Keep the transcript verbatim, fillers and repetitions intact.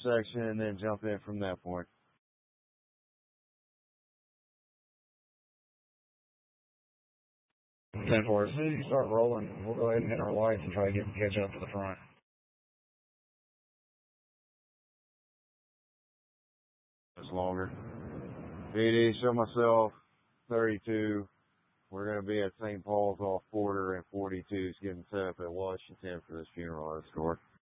intersection and then jump in from that point. ten four. As soon as you start rolling, we'll go ahead and hit our lights and try to get catch up to the front. It's longer. P D, show myself thirty-two. We're going to be at Saint Paul's off Porter and forty-two is getting set up at Washington for this funeral escort.